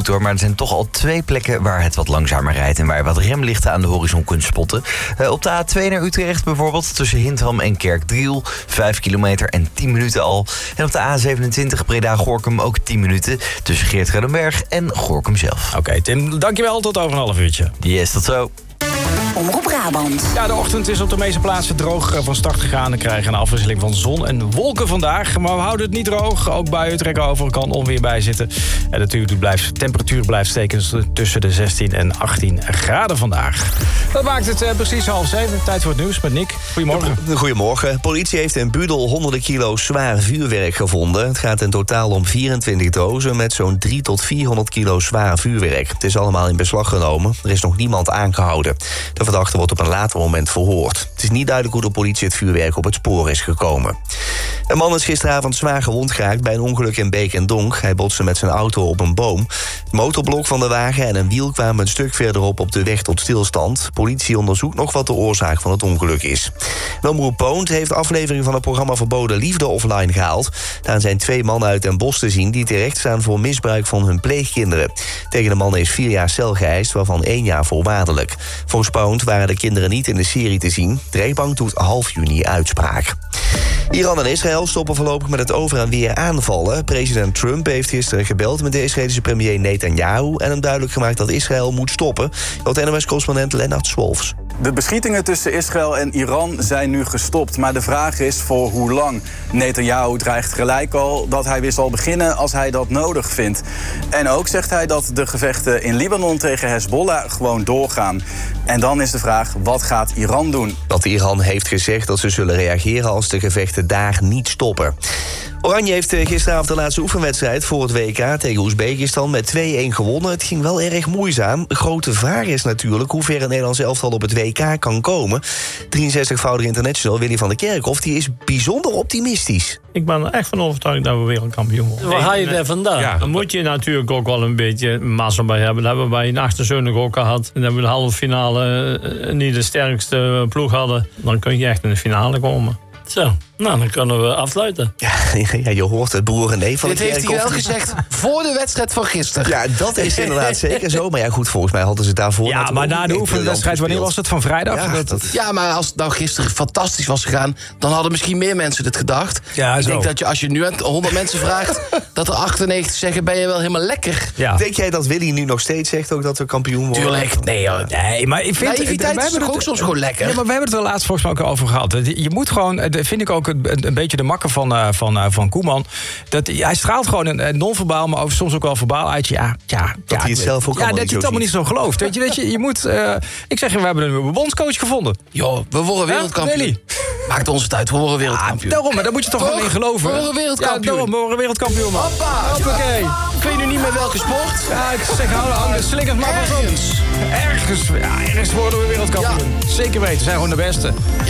goed hoor, maar er zijn toch al 2 plekken waar het wat langzamer rijdt en waar je wat remlichten aan de horizon kunt spotten. Op de A2 naar Utrecht bijvoorbeeld, tussen Hintram en Kerkdriel, 5 kilometer en 10 minuten al. En op de A27 Breda-Gorinchem ook 10 minuten tussen Geert-Ruidenberg en Gorinchem zelf. Oké, Tim, dankjewel. Tot over een half uurtje. Yes, tot zo. Omroep Brabant. Ja, de ochtend is op de meeste plaatsen droog van start gegaan. We krijgen een afwisseling van zon en wolken vandaag. Maar we houden het niet droog. Ook buien trekken over, kan onweer bij zitten. En natuurlijk de temperatuur blijft steken tussen de 16 en 18 graden vandaag. Dat maakt het precies 6:30. Tijd voor het nieuws met Nick. Goedemorgen. Goedemorgen. Politie heeft in Budel honderden kilo zwaar vuurwerk gevonden. Het gaat in totaal om 24 dozen met zo'n 300 tot 400 kilo zwaar vuurwerk. Het is allemaal in beslag genomen. Er is nog niemand aangehouden. De verdachte wordt op een later moment verhoord. Het is niet duidelijk hoe de politie het vuurwerk op het spoor is gekomen. Een man is gisteravond zwaar gewond geraakt bij een ongeluk in Beek en Donk. Hij botste met zijn auto op een boom. Het motorblok van de wagen en een wiel kwamen een stuk verderop op de weg tot stilstand. Politie onderzoekt nog wat de oorzaak van het ongeluk is. De Omroep Poont heeft aflevering van het programma Verboden Liefde offline gehaald. Daar zijn 2 mannen uit Den Bosch te zien die terecht staan voor misbruik van hun pleegkinderen. Tegen de mannen is 4 jaar cel geëist, waarvan 1 jaar voorwaardelijk. Volgens Poont waren de kinderen niet in de serie te zien. De rechtbank doet half juni uitspraak. Iran en Israël stoppen voorlopig met het over en weer aanvallen. President Trump heeft gisteren gebeld met de Israëlische premier Netanyahu en hem duidelijk gemaakt dat Israël moet stoppen. Dat NOS-correspondent Lennart Swolfs. De beschietingen tussen Israël en Iran zijn nu gestopt. Maar de vraag is voor hoe lang. Netanyahu dreigt gelijk al dat hij weer zal beginnen als hij dat nodig vindt. En ook zegt hij dat de gevechten in Libanon tegen Hezbollah gewoon doorgaan. En dan is de vraag, wat gaat Iran doen? Dat Iran heeft gezegd dat ze zullen reageren als de gevechten daar niet stoppen. Oranje heeft gisteravond de laatste oefenwedstrijd voor het WK tegen Oezbekistan met 2-1 gewonnen. Het ging wel erg moeizaam. De grote vraag is natuurlijk hoe ver het Nederlands elftal op het WK kan komen. 63-voudige international Willy van der Kerkhof die is bijzonder optimistisch. Ik ben er echt van overtuigd dat we wereldkampioen worden. Waar haal je daar vandaan? Ja, dan moet je natuurlijk ook wel een beetje massa bij hebben. Dat hebben we bij een 78 ook gehad. En dat we de halve finale niet de sterkste ploeg hadden. Dan kun je echt in de finale komen. Zo, nou dan kunnen we afsluiten. Ja, je hoort het broer René van der Kerkhof. Dit heeft hij wel gezegd voor de wedstrijd van gisteren. Ja, dat is inderdaad zeker zo. Maar ja, goed, volgens mij hadden ze het daarvoor... Ja, maar na de oefenwedstrijd, wanneer was het? Van vrijdag? Ja, maar als het nou gisteren fantastisch was gegaan, dan hadden misschien meer mensen het gedacht. Ja, ik denk dat als je nu aan 100 mensen vraagt, dat er 98 zeggen, ben je wel helemaal lekker. Ja. Denk jij dat Willy nu nog steeds zegt ook dat we kampioen worden? Tuurlijk, nee hoor. Nee, maar ik vind... Naïviteit is toch ook soms gewoon lekker? Ja, maar we hebben het er laatst volgens mij ook over gehad. Je moet gewoon, vind ik ook een beetje de makker van Koeman. Hij straalt gewoon een non-verbaal, maar ook soms ook wel verbaal uit. Dat hij het zelf ook dat hij het allemaal niet zo gelooft. Weet je moet... ik zeg, we hebben een nieuwe bondscoach gevonden. Joh, we worden wereldkampioen. Maakt ons het uit, we worden wereldkampioen. Daarom, maar daar moet je toch wel in geloven. We worden wereldkampioen. Ja, daarom, we worden wereldkampioen, man. Hoppa! Hoppakee. Ik weet nu niet meer welke sport. Ja, ik zeg, hou de slingers maar vast op. Ergens worden we wereldkampioen. Ja. Zeker weten, zijn gewoon de beste.